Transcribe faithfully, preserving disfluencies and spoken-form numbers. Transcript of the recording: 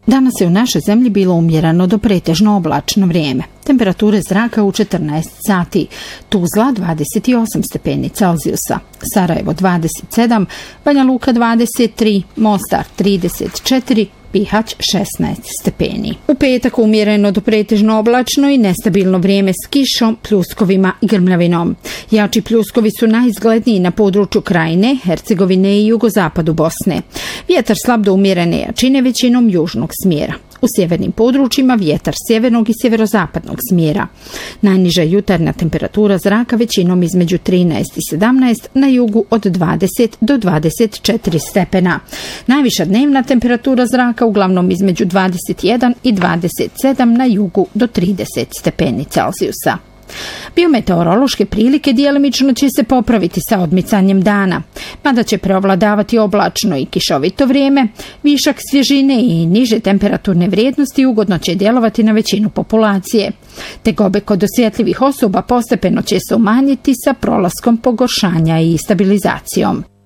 Danas je u našoj zemlji bilo umjereno do pretežno oblačno vrijeme. Temperature zraka u četrnaest sati. Tuzla dvadeset osam stepeni Celzijusa, Sarajevo dvadeset sedam, Banja Luka dvadeset tri, Mostar trideset četiri, Bihać šesnaest stepeni. U petak umjereno do pretežno oblačno i nestabilno vrijeme s kišom, pljuskovima i grmljavinom. Jači pljuskovi su najizgledniji na području Krajine, Hercegovine i jugozapadu Bosne. Vjetar slab do umjerene jačine većinom južnog smjera. U sjevernim područjima vjetar sjevernog i sjeverozapadnog smjera. Najniža jutarnja temperatura zraka većinom između trinaest i sedamnaest, na jugu od dvadeset do dvadeset četiri stepena. Najviša dnevna temperatura zraka uglavnom između dvadeset jedan i dvadeset sedam, na jugu do trideset stepeni Celzijusa. Biometeorološke prilike djelimično će se popraviti sa odmicanjem dana, mada će preovladavati oblačno i kišovito vrijeme, višak svježine i niže temperaturne vrijednosti ugodno će djelovati na većinu populacije. Tegobe kod osjetljivih osoba postepeno će se umanjiti sa prolaskom pogoršanja i stabilizacijom.